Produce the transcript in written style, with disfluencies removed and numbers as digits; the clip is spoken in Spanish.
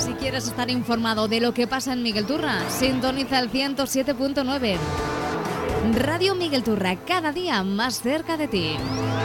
Si quieres estar informado de lo que pasa en Miguel Turra, sintoniza el 107.9. Radio Miguel Turra, cada día más cerca de ti.